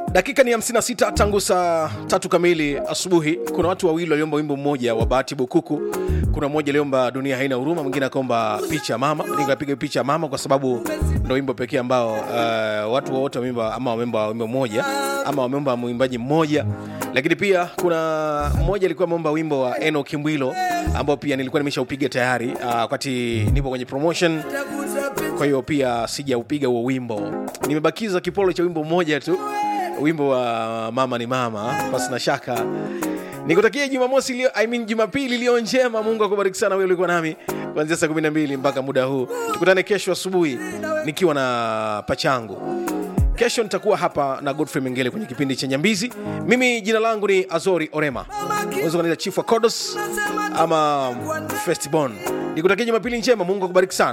Dakika ni 56 tangu saa 3 kamili asubuhi. Kuna watu wawili waliomba wimbo mmoja wa Bahati Bukuku. Kuna mmoja aliomba Dunia Haina Huruma, mwingine akaomba Picha Mama. Nikapiga Picha Mama kwa sababu ndio wimbo pekee ambao watu wote wameimba, ama wameimba wimbo mmoja, ama wameimba mwimbaji mmoja. Lakini pia kuna mmoja alikuwa ameomba wimbo wa Eno Kimbwilo ambao pia nilikuwa nimeshaupiga tayari wakati nipo kwenye promotion. Kwa hiyo pia sijaupiga huo wimbo. Nimebakiza kipolo cha wimbo mmoja tu, wimbo wa Mama ni Mama. Basi na shaka nikutakia Jumamosi Jumapili iliyo njema. Mungu akubariki sana wewe ulikuwa nami kuanzia saa 12 mpaka muda huu. Tukutane kesho asubuhi nikiwa na Pachangu. Kesho nitakuwa hapa na Godfrey Mengele kwenye kipindi cha Nyambizi. Mimi jina langu ni Azori Orema. Unaweza kuniita Chief wa Kodos ama Festibon. Nikutakia Jumapili njema. Mungu akubariki sana.